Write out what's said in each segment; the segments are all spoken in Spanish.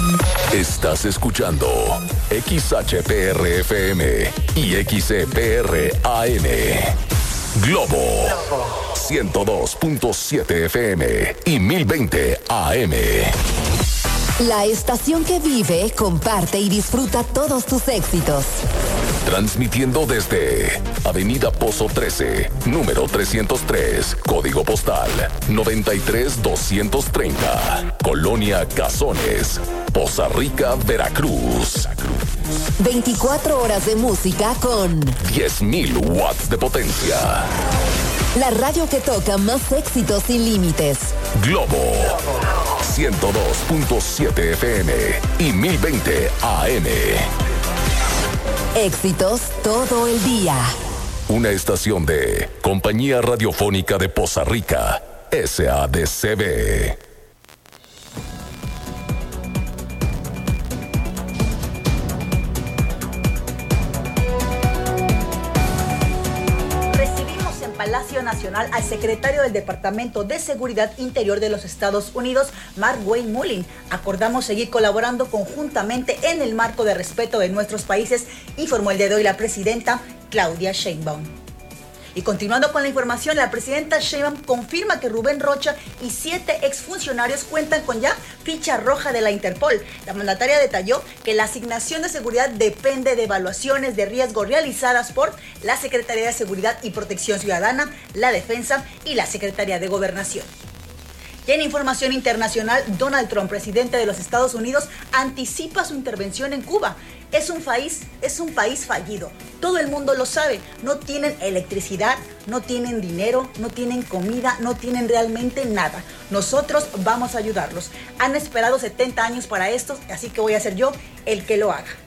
Estás escuchando XHPR-FM y XCPR-AM. Globo 102.7 FM y 1020 AM. La estación que vive, comparte y disfruta todos tus éxitos. Transmitiendo desde Avenida Pozo 13, número 303, código postal 93230, Colonia Cazones, Poza Rica, Veracruz. 24 horas de música con 10.000 watts de potencia. La radio que toca más éxitos sin límites. Globo 102.7 FM y 1020 AM. Éxitos todo el día. Una estación de Compañía Radiofónica de Poza Rica, SADCB. Palacio Nacional al secretario del Departamento de Seguridad Interior de los Estados Unidos, Mark Wayne Mullin. Acordamos seguir colaborando conjuntamente en el marco de respeto de nuestros países, informó el día de hoy la presidenta Claudia Sheinbaum. Y continuando con la información, la presidenta Sheinbaum confirma que Rubén Rocha y 7 exfuncionarios cuentan con ya ficha roja de la Interpol. La mandataria detalló que la asignación de seguridad depende de evaluaciones de riesgo realizadas por la Secretaría de Seguridad y Protección Ciudadana, la Defensa y la Secretaría de Gobernación. Y en información internacional, Donald Trump, presidente de los Estados Unidos, anticipa su intervención en Cuba. Es un país fallido. Todo el mundo lo sabe. No tienen electricidad, no tienen dinero, no tienen comida, no tienen realmente nada. Nosotros vamos a ayudarlos. Han esperado 70 años para esto, así que voy a ser yo el que lo haga.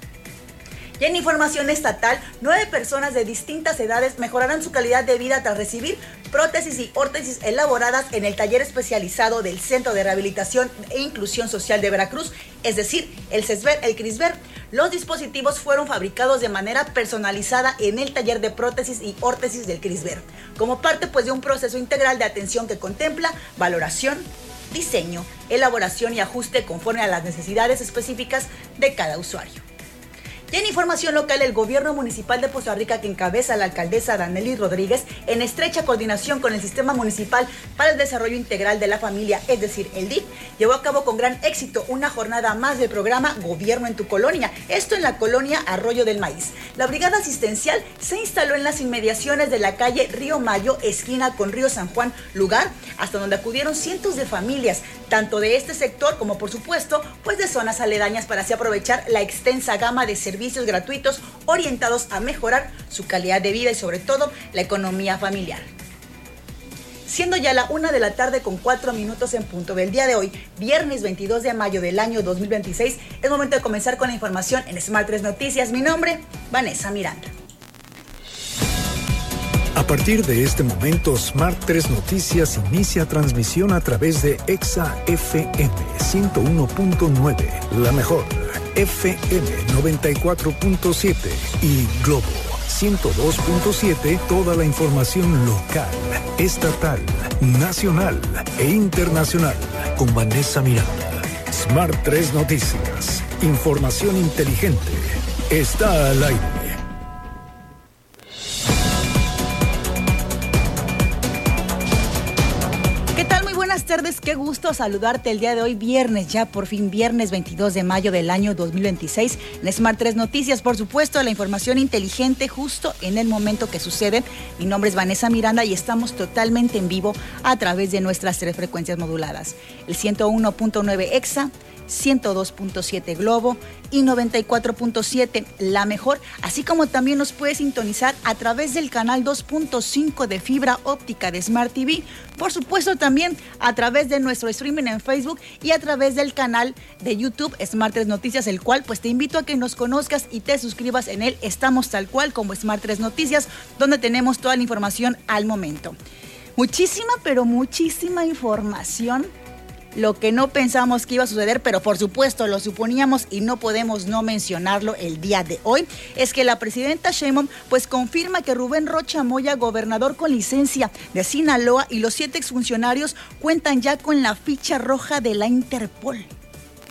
Y en información estatal, 9 personas de distintas edades mejorarán su calidad de vida tras recibir prótesis y órtesis elaboradas en el taller especializado del Centro de Rehabilitación e Inclusión Social de Veracruz, es decir, el CRISVER. Los dispositivos fueron fabricados de manera personalizada en el taller de prótesis y órtesis del CRISVER, como parte de un proceso integral de atención que contempla valoración, diseño, elaboración y ajuste conforme a las necesidades específicas de cada usuario. Y en información local, el gobierno municipal de Poza Rica, que encabeza la alcaldesa Danely Rodríguez, en estrecha coordinación con el Sistema Municipal para el Desarrollo Integral de la Familia, es decir, el DIF, llevó a cabo con gran éxito una jornada más del programa Gobierno en tu Colonia, esto en la colonia Arroyo del Maíz. La brigada asistencial se instaló en las inmediaciones de la calle Río Mayo, esquina con Río San Juan, lugar hasta donde acudieron cientos de familias, tanto de este sector como, por supuesto, de zonas aledañas, para así aprovechar la extensa gama de servicios gratuitos orientados a mejorar su calidad de vida y sobre todo la economía familiar. Siendo ya la 1:04 p.m. en punto del día de hoy, viernes 22 de mayo del año 2026, es momento de comenzar con la información en Smart 3 Noticias. Mi nombre, Vanessa Miranda. A partir de este momento, Smart 3 Noticias inicia transmisión a través de Exa FM 101.9, la mejor, FM 94.7 y Globo 102.7, toda la información local, estatal, nacional e internacional, con Vanessa Miranda. Smart 3 Noticias, información inteligente, está al aire. Buenas tardes, qué gusto saludarte el día de hoy, viernes, ya por fin viernes 22 de mayo del año 2026. En Smart 3 Noticias, por supuesto, la información inteligente justo en el momento que sucede. Mi nombre es Vanessa Miranda y estamos totalmente en vivo a través de nuestras 3 frecuencias moduladas. El 101.9 Exa, 102.7 Globo y 94.7 La Mejor, así como también nos puedes sintonizar a través del canal 2.5 de fibra óptica de Smart TV, por supuesto también a través de nuestro streaming en Facebook y a través del canal de YouTube Smart 3 Noticias, el cual te invito a que nos conozcas y te suscribas en él. Estamos tal cual como Smart 3 Noticias, donde tenemos toda la información al momento. Muchísima, pero muchísima información. Lo que no pensamos que iba a suceder, pero por supuesto lo suponíamos y no podemos no mencionarlo el día de hoy, es que la presidenta Sheinbaum confirma que Rubén Rocha Moya, gobernador con licencia de Sinaloa, y los 7 exfuncionarios cuentan ya con la ficha roja de la Interpol.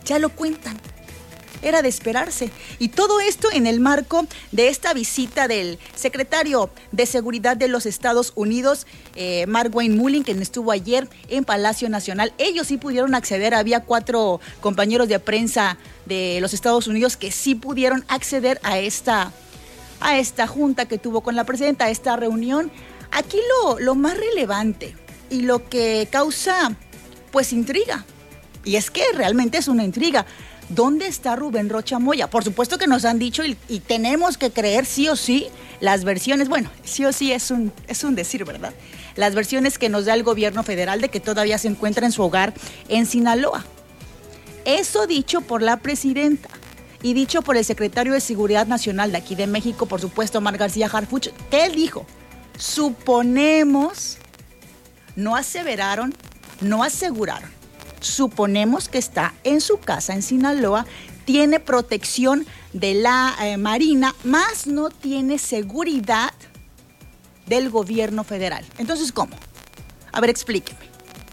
ya lo cuentan. Era de esperarse. Y todo esto en el marco de esta visita del secretario de Seguridad de los Estados Unidos, Mark Wayne Mullin, quien estuvo ayer en Palacio Nacional. Ellos sí pudieron acceder, había 4 compañeros de prensa de los Estados Unidos que sí pudieron acceder a esta junta que tuvo con la presidenta, a esta reunión. Aquí lo más relevante y lo que causa pues intriga, y es que realmente es una intriga. ¿Dónde está Rubén Rocha Moya? Por supuesto que nos han dicho y tenemos que creer sí o sí las versiones, bueno, sí o sí es un decir, ¿verdad? Las versiones que nos da el gobierno federal de que todavía se encuentra en su hogar en Sinaloa. Eso dicho por la presidenta y dicho por el secretario de Seguridad Nacional de aquí de México, por supuesto, Omar García Harfuch, que él dijo, suponemos, no aseveraron, no aseguraron. Suponemos que está en su casa en Sinaloa, tiene protección de la Marina, más no tiene seguridad del gobierno federal. Entonces, ¿cómo? A ver, explíqueme.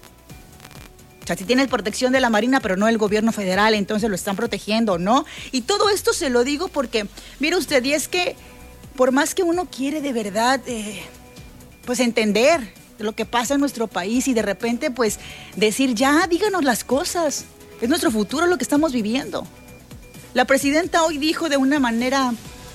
O sea, si tiene protección de la Marina, pero no del gobierno federal, entonces lo están protegiendo, ¿no? Y todo esto se lo digo porque, mire usted, y es que por más que uno quiere de verdad, pues entender lo que pasa en nuestro país y de repente pues decir ya, díganos las cosas, es nuestro futuro lo que estamos viviendo. La presidenta hoy dijo de una manera,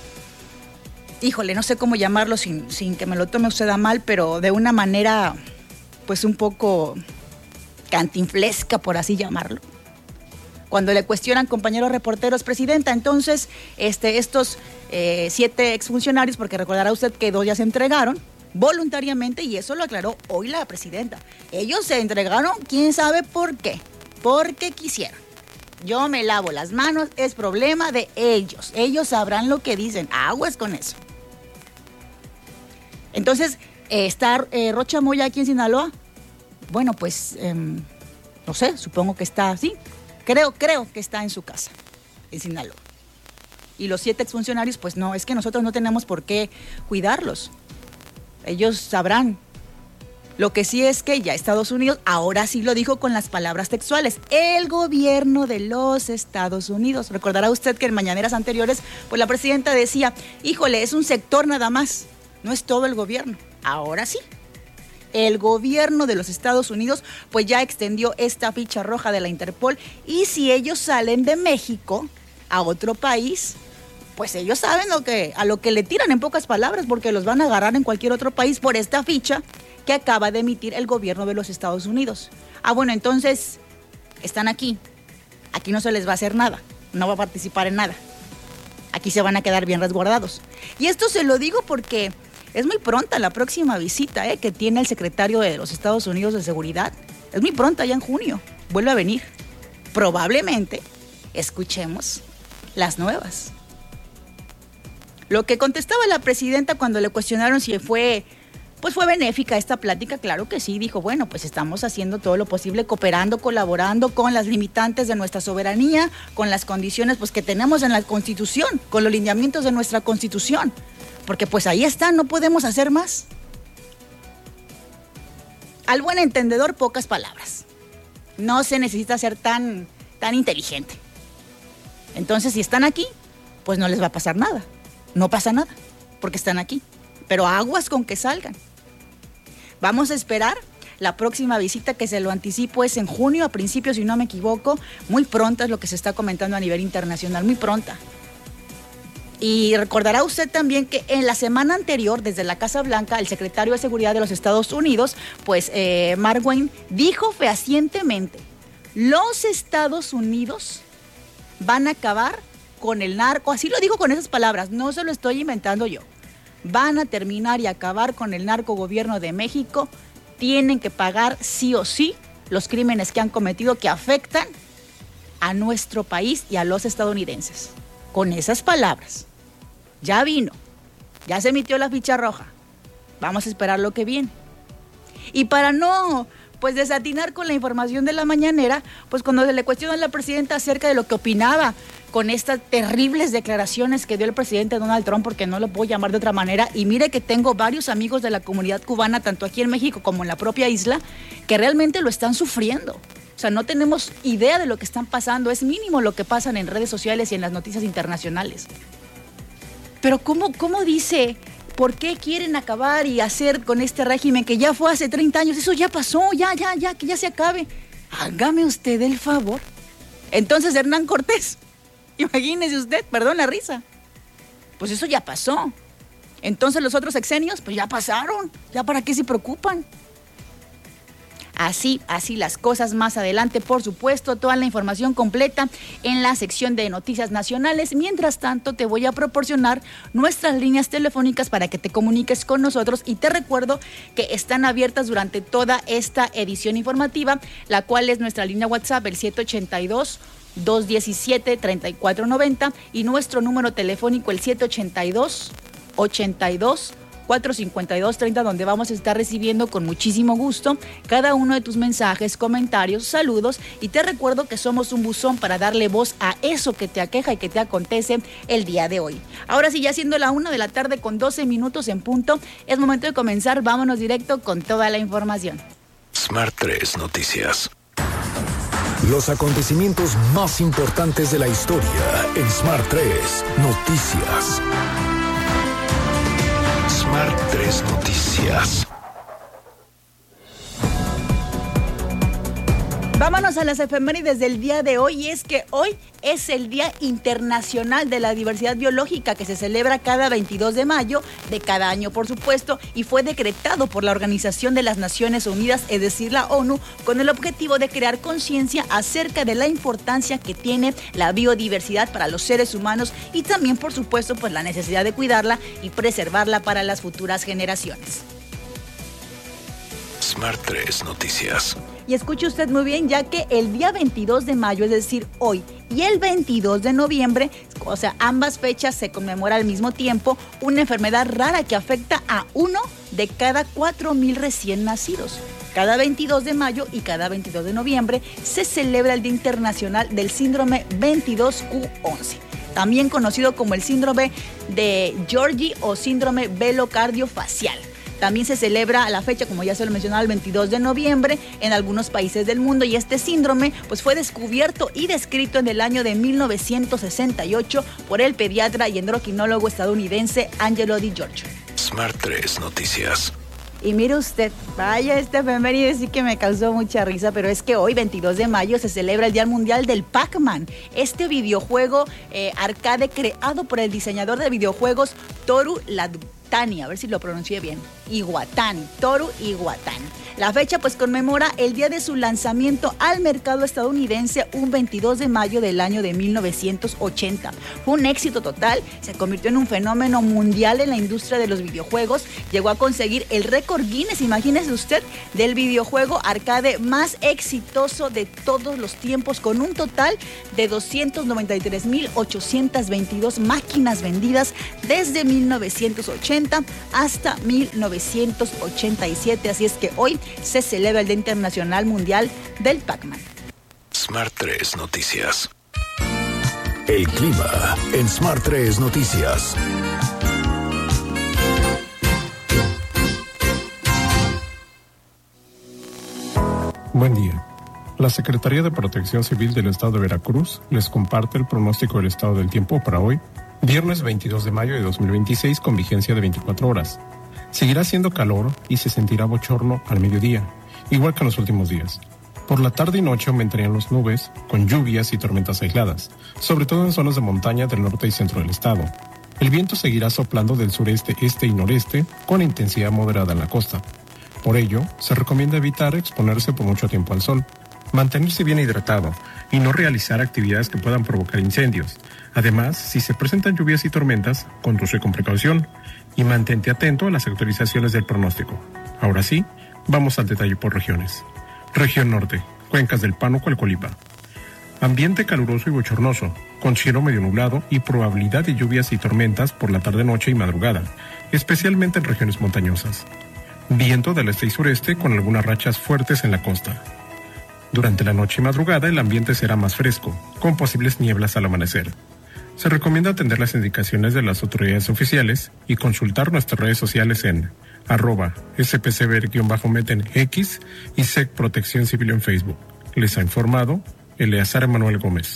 híjole, no sé cómo llamarlo sin que me lo tome usted a mal, pero de una manera pues un poco cantinflesca, por así llamarlo. Cuando le cuestionan compañeros reporteros, presidenta, entonces estos 7 exfuncionarios, porque recordará usted que 2 ya se entregaron voluntariamente, y eso lo aclaró hoy la presidenta. Ellos se entregaron, quién sabe por qué, porque quisieron. Yo me lavo las manos, es problema de ellos. Ellos sabrán lo que dicen, aguas con eso. Entonces, ¿está Rocha Moya aquí en Sinaloa? Bueno, pues, no sé, supongo que está así. Creo que está en su casa, en Sinaloa. Y los 7 exfuncionarios, pues no, es que nosotros no tenemos por qué cuidarlos. Ellos sabrán. Lo que sí es que ya Estados Unidos, ahora sí lo dijo con las palabras textuales, el gobierno de los Estados Unidos. Recordará usted que en mañaneras anteriores, pues la presidenta decía, híjole, es un sector nada más, no es todo el gobierno. Ahora sí, el gobierno de los Estados Unidos, pues ya extendió esta ficha roja de la Interpol, y si ellos salen de México a otro país, pues ellos saben a lo que le tiran, en pocas palabras, porque los van a agarrar en cualquier otro país por esta ficha que acaba de emitir el gobierno de los Estados Unidos. Bueno, entonces, están aquí. Aquí no se les va a hacer nada. No va a participar en nada. Aquí se van a quedar bien resguardados. Y esto se lo digo porque es muy pronta la próxima visita que tiene el secretario de los Estados Unidos de Seguridad. Es muy pronta, ya en junio. Vuelve a venir. Probablemente escuchemos las nuevas. Lo que contestaba la presidenta cuando le cuestionaron si fue benéfica esta plática, claro que sí, dijo, bueno, pues estamos haciendo todo lo posible, cooperando, colaborando con las limitantes de nuestra soberanía, con las condiciones pues que tenemos en la Constitución, con los lineamientos de nuestra Constitución, porque pues ahí está, no podemos hacer más. Al buen entendedor, pocas palabras. No se necesita ser tan inteligente. Entonces, si están aquí, pues no les va a pasar nada. No pasa nada, porque están aquí. Pero aguas con que salgan. Vamos a esperar la próxima visita, que se lo anticipo es en junio, a principios, si no me equivoco. Muy pronta es lo que se está comentando a nivel internacional, muy pronta. Y recordará usted también que en la semana anterior, desde la Casa Blanca, el secretario de Seguridad de los Estados Unidos, pues Mark Wayne, dijo fehacientemente, los Estados Unidos van a acabar con el narco, así lo dijo con esas palabras, no se lo estoy inventando yo. Van a terminar y acabar con el narcogobierno de México, tienen que pagar sí o sí los crímenes que han cometido que afectan a nuestro país y a los estadounidenses. Con esas palabras, ya vino, ya se emitió la ficha roja, vamos a esperar lo que viene. Y para no pues desatinar con la información de la mañanera, pues cuando se le cuestionó a la presidenta acerca de lo que opinaba con estas terribles declaraciones que dio el presidente Donald Trump, porque no lo puedo llamar de otra manera, y mire que tengo varios amigos de la comunidad cubana, tanto aquí en México como en la propia isla, que realmente lo están sufriendo. O sea, no tenemos idea de lo que están pasando. Es mínimo lo que pasan en redes sociales y en las noticias internacionales. Pero ¿cómo dice? ¿Por qué quieren acabar y hacer con este régimen que ya fue hace 30 años? Eso ya pasó, ya, que ya se acabe. Hágame usted el favor. Entonces, Hernán Cortés, imagínese usted, perdón la risa, pues eso ya pasó. Entonces los otros sexenios, pues ya pasaron, ya para qué se preocupan. Así las cosas más adelante, por supuesto, toda la información completa en la sección de Noticias Nacionales. Mientras tanto, te voy a proporcionar nuestras líneas telefónicas para que te comuniques con nosotros y te recuerdo que están abiertas durante toda esta edición informativa, la cual es nuestra línea WhatsApp, el 782-217-3490 y nuestro número telefónico, el 782-82-452-30, donde vamos a estar recibiendo con muchísimo gusto cada uno de tus mensajes, comentarios, saludos, y te recuerdo que somos un buzón para darle voz a eso que te aqueja y que te acontece el día de hoy. Ahora sí, ya siendo la 1:00 p.m. con 12 minutos en punto, es momento de comenzar. Vámonos directo con toda la información. Smart 3 Noticias. Los acontecimientos más importantes de la historia en Smart 3 Noticias. Smart 3 Noticias. Vámonos a las efemérides del día de hoy, y es que hoy es el Día Internacional de la Diversidad Biológica, que se celebra cada 22 de mayo de cada año, por supuesto, y fue decretado por la Organización de las Naciones Unidas, es decir, la ONU, con el objetivo de crear conciencia acerca de la importancia que tiene la biodiversidad para los seres humanos y también, por supuesto, pues la necesidad de cuidarla y preservarla para las futuras generaciones. Smart 3 Noticias. Y escuche usted muy bien, ya que el día 22 de mayo, es decir, hoy, y el 22 de noviembre, o sea, ambas fechas se conmemora al mismo tiempo una enfermedad rara que afecta a 1 de cada 4,000 recién nacidos. Cada 22 de mayo y cada 22 de noviembre se celebra el Día Internacional del Síndrome 22q11, también conocido como el síndrome de Gorgi o síndrome velocardiofacial. También se celebra a la fecha, como ya se lo mencionaba, el 22 de noviembre en algunos países del mundo, y este síndrome pues fue descubierto y descrito en el año de 1968 por el pediatra y endocrinólogo estadounidense Angelo Di Giorgio. Smart 3 Noticias. Y mire usted, vaya, esta efeméride sí que me causó mucha risa, pero es que hoy, 22 de mayo, se celebra el Día Mundial del Pac-Man, este videojuego arcade creado por el diseñador de videojuegos Toru Iwatani, a ver si lo pronuncié bien, Toru Iwatani. La fecha pues conmemora el día de su lanzamiento al mercado estadounidense un 22 de mayo del año de 1980. Fue un éxito total, se convirtió en un fenómeno mundial en la industria de los videojuegos, llegó a conseguir el récord Guinness, imagínese usted, del videojuego arcade más exitoso de todos los tiempos, con un total de 293,822 máquinas vendidas desde 1980 hasta 1987, así es que hoy se celebra el Día Internacional Mundial del Pac-Man. Smart 3 Noticias. El clima en Smart 3 Noticias. Buen día. La Secretaría de Protección Civil del Estado de Veracruz les comparte el pronóstico del estado del tiempo para hoy, viernes 22 de mayo de 2026, con vigencia de 24 horas. Seguirá haciendo calor y se sentirá bochorno al mediodía, igual que en los últimos días. Por la tarde y noche aumentarían las nubes, con lluvias y tormentas aisladas, sobre todo en zonas de montaña del norte y centro del estado. El viento seguirá soplando del sureste, este y noreste, con intensidad moderada en la costa. Por ello, se recomienda evitar exponerse por mucho tiempo al sol, mantenerse bien hidratado y no realizar actividades que puedan provocar incendios. Además, si se presentan lluvias y tormentas, conduce con precaución y mantente atento a las actualizaciones del pronóstico. Ahora sí, vamos al detalle por regiones. Región Norte, cuencas del Pánuco al Colima. Ambiente caluroso y bochornoso, con cielo medio nublado y probabilidad de lluvias y tormentas por la tarde-noche y madrugada, especialmente en regiones montañosas. Viento del este y sureste con algunas rachas fuertes en la costa. Durante la noche y madrugada el ambiente será más fresco, con posibles nieblas al amanecer. Se recomienda atender las indicaciones de las autoridades oficiales y consultar nuestras redes sociales en @spcber-met en X y SEC Protección Civil en Facebook. Les ha informado Eleazar Manuel Gómez.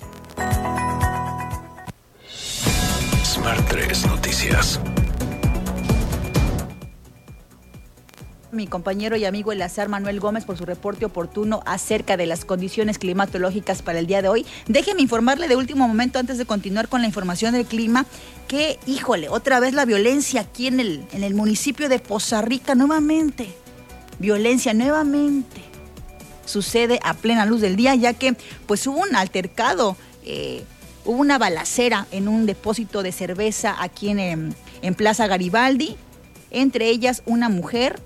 Smart 3 Noticias. Mi compañero y amigo Eleazar Manuel Gómez por su reporte oportuno acerca de las condiciones climatológicas para el día de hoy. Déjeme informarle de último momento antes de continuar con la información del clima que, híjole, otra vez la violencia aquí en el municipio de Poza Rica nuevamente. Violencia nuevamente sucede a plena luz del día, ya que pues hubo un altercado, hubo una balacera en un depósito de cerveza aquí en Plaza Garibaldi. Entre ellas una mujer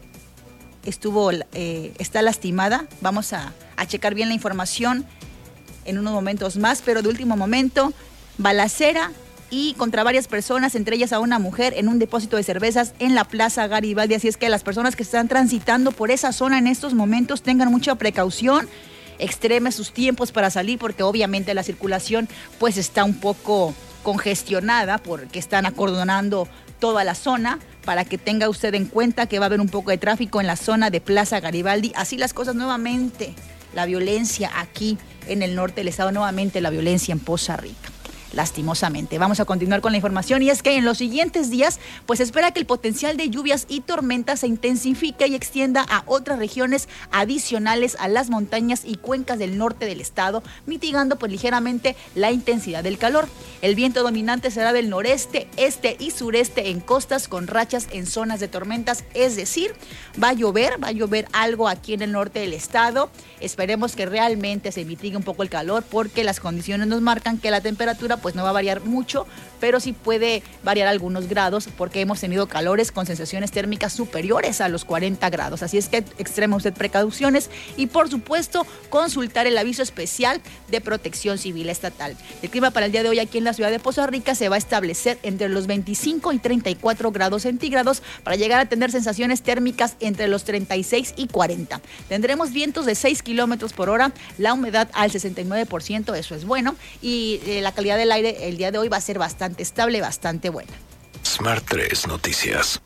está lastimada. Vamos a checar bien la información en unos momentos más, pero de último momento, balacera y contra varias personas, entre ellas a una mujer en un depósito de cervezas en la Plaza Garibaldi. Así es que las personas que están transitando por esa zona en estos momentos tengan mucha precaución, extreme sus tiempos para salir, porque obviamente la circulación pues está un poco congestionada porque están acordonando toda la zona, para que tenga usted en cuenta que va a haber un poco de tráfico en la zona de Plaza Garibaldi. Así las cosas nuevamente, la violencia aquí en el norte del estado, nuevamente la violencia en Poza Rica. Lastimosamente. Vamos a continuar con la información y es que en los siguientes días pues espera que el potencial de lluvias y tormentas se intensifique y extienda a otras regiones adicionales a las montañas y cuencas del norte del estado, mitigando pues ligeramente la intensidad del calor. El viento dominante será del noreste, este y sureste en costas con rachas en zonas de tormentas, es decir, va a llover algo aquí en el norte del estado. Esperemos que realmente se mitigue un poco el calor porque las condiciones nos marcan que la temperatura pues no va a variar mucho, pero sí puede variar algunos grados porque hemos tenido calores con sensaciones térmicas superiores a los 40 grados. Así es que extrema usted precauciones y por supuesto consultar el aviso especial de Protección Civil Estatal. El clima para el día de hoy aquí en la ciudad de Poza Rica se va a establecer entre los 25 y 34 grados centígrados para llegar a tener sensaciones térmicas entre los 36 y 40. Tendremos vientos de 6 kilómetros por hora, la humedad al 69%, eso es bueno, y la calidad del aire el día de hoy va a ser bastante estable, bastante buena. Smart 3 Noticias.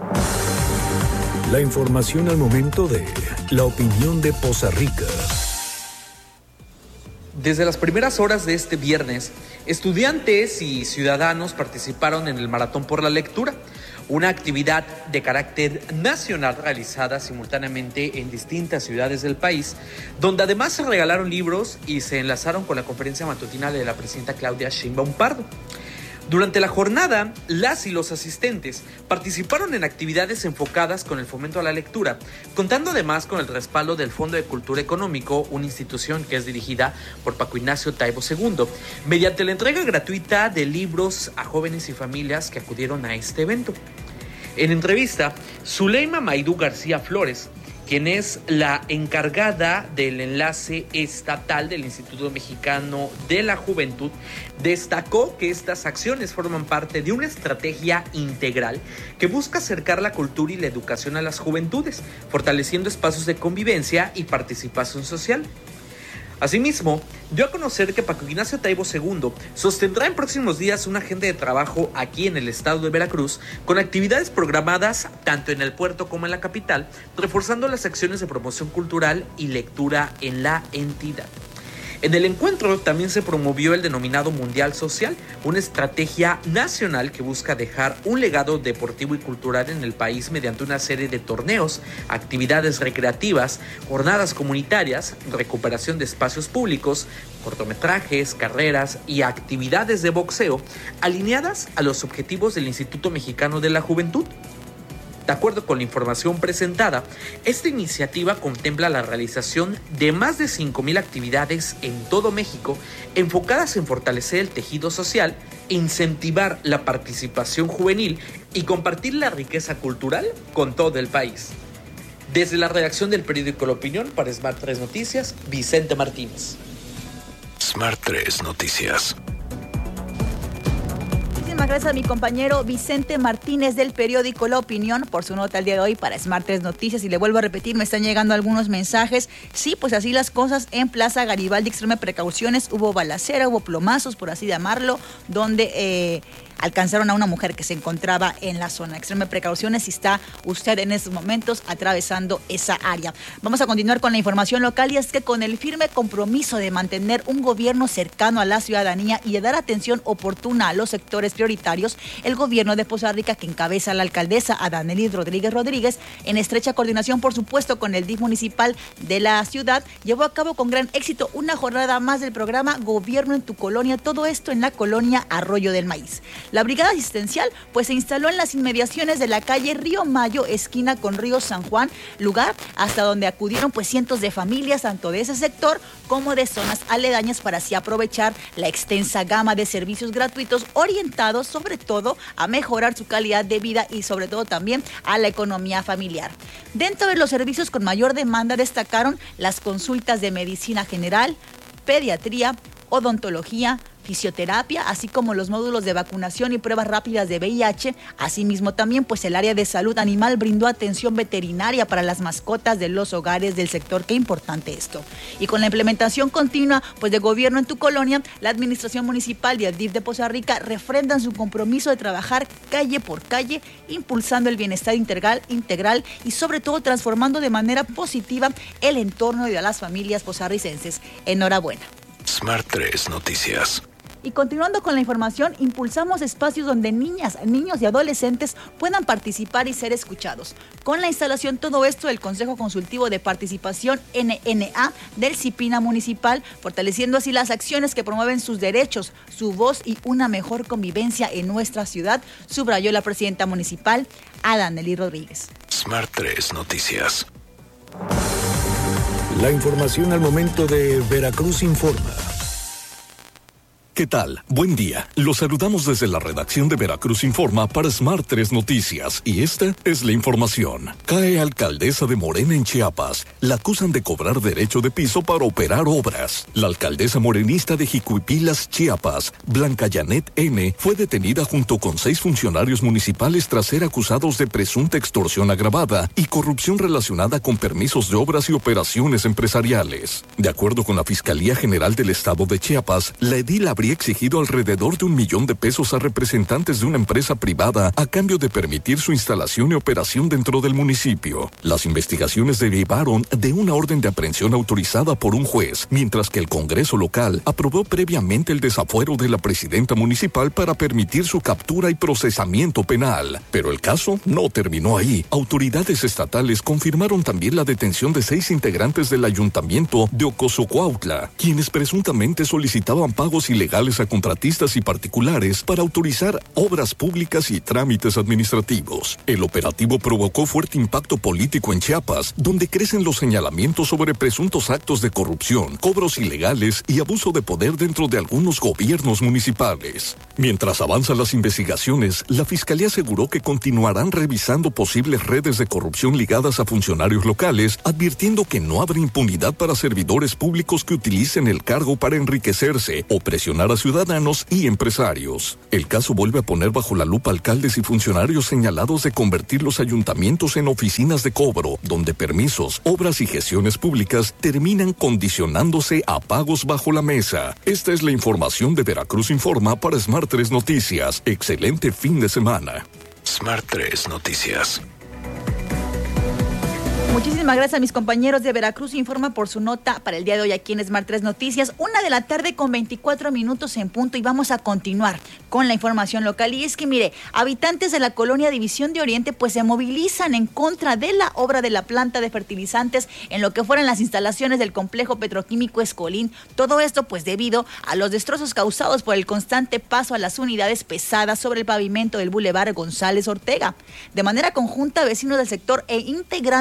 La información al momento de la opinión de Poza Rica. Desde las primeras horas de este viernes, estudiantes y ciudadanos participaron en el Maratón por la Lectura, una actividad de carácter nacional realizada simultáneamente en distintas ciudades del país, donde además se regalaron libros y se enlazaron con la conferencia matutina de la presidenta Claudia Sheinbaum Pardo. Durante la jornada, las y los asistentes participaron en actividades enfocadas con el fomento a la lectura, contando además con el respaldo del Fondo de Cultura Económico, una institución que es dirigida por Paco Ignacio Taibo II, mediante la entrega gratuita de libros a jóvenes y familias que acudieron a este evento. En entrevista, Zuleima Maidú García Flores, quien es la encargada del enlace estatal del Instituto Mexicano de la Juventud, destacó que estas acciones forman parte de una estrategia integral que busca acercar la cultura y la educación a las juventudes, fortaleciendo espacios de convivencia y participación social. Asimismo, dio a conocer que Paco Ignacio Taibo II sostendrá en próximos días una agenda de trabajo aquí en el estado de Veracruz con actividades programadas tanto en el puerto como en la capital, reforzando las acciones de promoción cultural y lectura en la entidad. En el encuentro también se promovió el denominado Mundial Social, una estrategia nacional que busca dejar un legado deportivo y cultural en el país mediante una serie de torneos, actividades recreativas, jornadas comunitarias, recuperación de espacios públicos, cortometrajes, carreras y actividades de boxeo, alineadas a los objetivos del Instituto Mexicano de la Juventud. De acuerdo con la información presentada, esta iniciativa contempla la realización de más de 5,000 actividades en todo México enfocadas en fortalecer el tejido social, incentivar la participación juvenil y compartir la riqueza cultural con todo el país. Desde la redacción del periódico La Opinión para Smart 3 Noticias, Vicente Martínez. Smart 3 Noticias. Muchísimas gracias a mi compañero Vicente Martínez del periódico La Opinión por su nota el día de hoy para Smart 3 Noticias. Y le vuelvo a repetir, me están llegando algunos mensajes. Sí, pues así las cosas en Plaza Garibaldi, extreme precauciones. Hubo balacera, hubo plomazos, por así llamarlo, donde alcanzaron a una mujer que se encontraba en la zona. Extreme precauciones si está usted en estos momentos atravesando esa área. Vamos a continuar con la información local, y es que con el firme compromiso de mantener un gobierno cercano a la ciudadanía y de dar atención oportuna a los sectores prioritarios, el gobierno de Poza Rica, que encabeza la alcaldesa Adanelis Rodríguez, en estrecha coordinación, por supuesto, con el DIF municipal de la ciudad, llevó a cabo con gran éxito una jornada más del programa Gobierno en tu Colonia, todo esto en la colonia Arroyo del Maíz. La brigada asistencial pues se instaló en las inmediaciones de la calle Río Mayo, esquina con Río San Juan, lugar hasta donde acudieron pues cientos de familias, tanto de ese sector como de zonas aledañas, para así aprovechar la extensa gama de servicios gratuitos orientados sobre todo a mejorar su calidad de vida y sobre todo también a la economía familiar. Dentro de los servicios con mayor demanda destacaron las consultas de medicina general, pediatría, odontología, fisioterapia, así como los módulos de vacunación y pruebas rápidas de VIH. Asimismo, también pues el área de salud animal brindó atención veterinaria para las mascotas de los hogares del sector. Qué importante esto. Y con la implementación continua pues de Gobierno en tu Colonia, la administración municipal y el DIF de Poza Rica refrendan su compromiso de trabajar calle por calle, impulsando el bienestar integral y sobre todo transformando de manera positiva el entorno de las familias pozarricenses. Enhorabuena. Smart 3 Noticias. Y continuando con la información, impulsamos espacios donde niñas, niños y adolescentes puedan participar y ser escuchados. Con la instalación, todo esto del Consejo Consultivo de Participación NNA del CIPINA Municipal, fortaleciendo así las acciones que promueven sus derechos, su voz y una mejor convivencia en nuestra ciudad, subrayó la presidenta municipal, Adanelis Rodríguez. Smart 3 Noticias. La información al momento de Veracruz Informa. ¿Qué tal? Buen día. Los saludamos desde la redacción de Veracruz Informa para Smart 3 Noticias, y esta es la información. Cae alcaldesa de Morena en Chiapas. La acusan de cobrar derecho de piso para operar obras. La alcaldesa morenista de Jiquipilas, Chiapas, Blanca Janet N., fue detenida junto con 6 funcionarios municipales tras ser acusados de presunta extorsión agravada y corrupción relacionada con permisos de obras y operaciones empresariales. De acuerdo con la Fiscalía General del Estado de Chiapas, la edil habría exigido alrededor de $1 millón a representantes de una empresa privada a cambio de permitir su instalación y operación dentro del municipio. Las investigaciones derivaron de una orden de aprehensión autorizada por un juez, mientras que el Congreso local aprobó previamente el desafuero de la presidenta municipal para permitir su captura y procesamiento penal. Pero el caso no terminó ahí. Autoridades estatales confirmaron también la detención de 6 integrantes del ayuntamiento de Ocosocuautla, quienes presuntamente solicitaban pagos ilegales a contratistas y particulares para autorizar obras públicas y trámites administrativos. El operativo provocó fuerte impacto político en Chiapas, donde crecen los señalamientos sobre presuntos actos de corrupción, cobros ilegales y abuso de poder dentro de algunos gobiernos municipales. Mientras avanzan las investigaciones, la Fiscalía aseguró que continuarán revisando posibles redes de corrupción ligadas a funcionarios locales, advirtiendo que no habrá impunidad para servidores públicos que utilicen el cargo para enriquecerse o presionar a ciudadanos y empresarios. El caso vuelve a poner bajo la lupa alcaldes y funcionarios señalados de convertir los ayuntamientos en oficinas de cobro, donde permisos, obras y gestiones públicas terminan condicionándose a pagos bajo la mesa. Esta es la información de Veracruz Informa para Smart 3 Noticias. Excelente fin de semana. Smart 3 Noticias. Muchísimas gracias a mis compañeros de Veracruz Informa por su nota para el día de hoy aquí en Smart 3 Noticias. 1:00 con 24 minutos en punto, y vamos a continuar con la información local. Y es que mire, habitantes de la colonia División de Oriente pues se movilizan en contra de la obra de la planta de fertilizantes en lo que fueron las instalaciones del complejo petroquímico Escolín. Todo esto pues debido a los destrozos causados por el constante paso a las unidades pesadas sobre el pavimento del Boulevard González Ortega. De manera conjunta, vecinos del sector e integrantes de la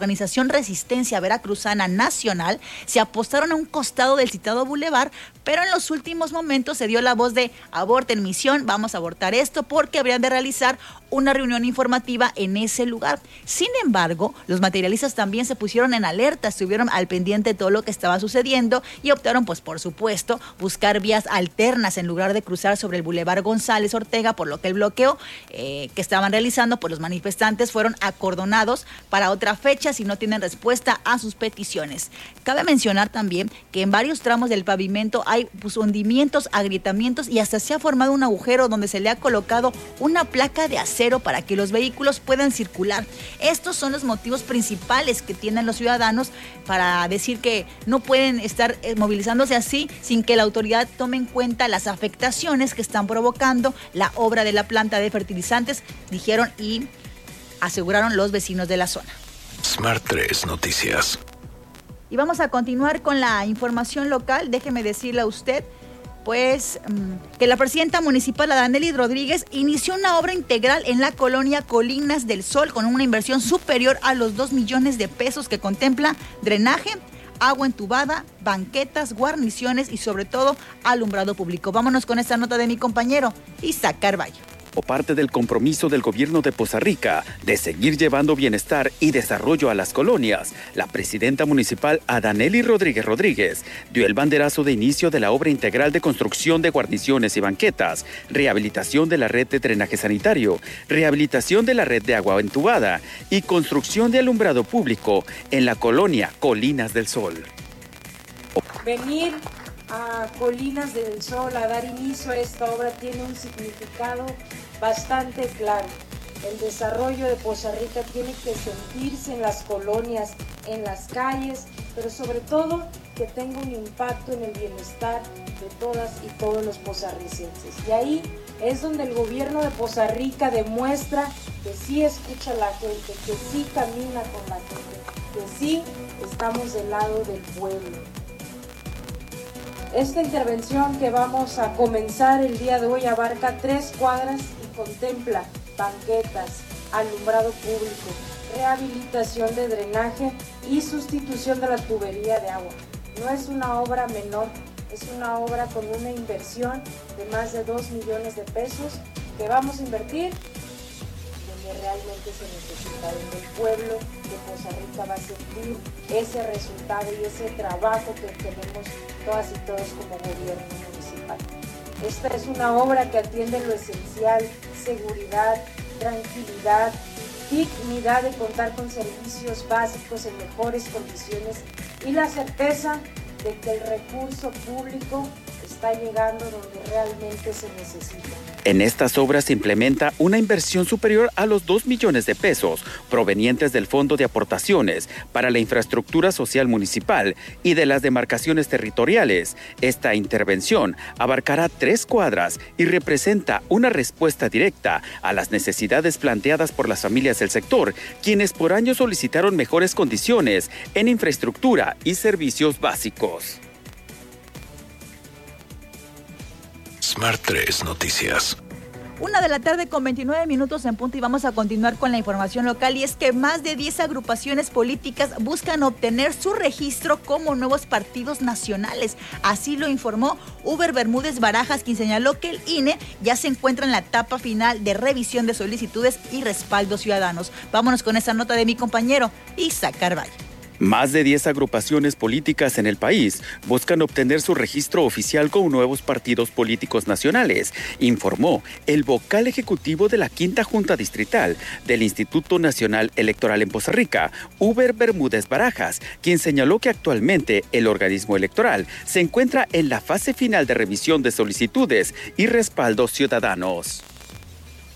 organización Resistencia Veracruzana Nacional se apostaron a un costado del citado bulevar, pero en los últimos momentos se dio la voz de aborten misión, vamos a abortar esto porque habrían de realizar una reunión informativa en ese lugar. Sin embargo, los materialistas también se pusieron en alerta, estuvieron al pendiente de todo lo que estaba sucediendo y optaron, pues por supuesto, buscar vías alternas en lugar de cruzar sobre el bulevar González Ortega, por lo que el bloqueo que estaban realizando, pues los manifestantes fueron acordonados para otra fecha si no tienen respuesta a sus peticiones. Cabe mencionar también que en varios tramos del pavimento hay pues, hundimientos, agrietamientos y hasta se ha formado un agujero donde se le ha colocado una placa de acero para que los vehículos puedan circular. Estos son los motivos principales que tienen los ciudadanos para decir que no pueden estar movilizándose así sin que la autoridad tome en cuenta las afectaciones que están provocando la obra de la planta de fertilizantes, dijeron y aseguraron los vecinos de la zona. Smart 3 Noticias. Y vamos a continuar con la información local. Déjeme decirle a usted, pues, que la presidenta municipal Adanelis Rodríguez inició una obra integral en la colonia Colinas del Sol con una inversión superior a los 2 millones de pesos que contempla drenaje, agua entubada, banquetas, guarniciones y sobre todo alumbrado público. Vámonos con esta nota de mi compañero Isaac Carballo. O parte del compromiso del gobierno de Poza Rica de seguir llevando bienestar y desarrollo a las colonias, la presidenta municipal Adanelis Rodríguez dio el banderazo de inicio de la obra integral de construcción de guarniciones y banquetas, rehabilitación de la red de drenaje sanitario, rehabilitación de la red de agua entubada y construcción de alumbrado público en la colonia Colinas del Sol. Venir a Colinas del Sol a dar inicio a esta obra tiene un significado bastante claro. El desarrollo de Poza Rica tiene que sentirse en las colonias, en las calles, pero sobre todo que tenga un impacto en el bienestar de todas y todos los pozarricenses. Y ahí es donde el gobierno de Poza Rica demuestra que sí escucha a la gente, que sí camina con la gente, que sí estamos del lado del pueblo. Esta intervención que vamos a comenzar el día de hoy abarca 3 cuadras y contempla banquetas, alumbrado público, rehabilitación de drenaje y sustitución de la tubería de agua. No es una obra menor, es una obra con una inversión de más de 2 millones de pesos que vamos a invertir donde realmente se necesita, donde el pueblo de Poza Rica va a sentir ese resultado y ese trabajo que tenemos todas y todos como gobierno municipal. Esta es una obra que atiende lo esencial: seguridad, tranquilidad, dignidad de contar con servicios básicos en mejores condiciones y la certeza de que el recurso público está llegando donde realmente se necesita. En estas obras se implementa una inversión superior a los 2 millones de pesos provenientes del Fondo de Aportaciones para la Infraestructura Social Municipal y de las demarcaciones territoriales. Esta intervención abarcará 3 cuadras y representa una respuesta directa a las necesidades planteadas por las familias del sector, quienes por años solicitaron mejores condiciones en infraestructura y servicios básicos. Smart 3 Noticias. 1:29 p.m. en punto y vamos a continuar con la información local, y es que más de 10 agrupaciones políticas buscan obtener su registro como nuevos partidos nacionales. Así lo informó Uber Bermúdez Barajas, quien señaló que el INE ya se encuentra en la etapa final de revisión de solicitudes y respaldos ciudadanos. Vámonos con esta nota de mi compañero Isaac Carballo. Más de 10 agrupaciones políticas en el país buscan obtener su registro oficial como nuevos partidos políticos nacionales, informó el vocal ejecutivo de la Quinta Junta Distrital del Instituto Nacional Electoral en Poza Rica, Uber Bermúdez Barajas, quien señaló que actualmente el organismo electoral se encuentra en la fase final de revisión de solicitudes y respaldos ciudadanos.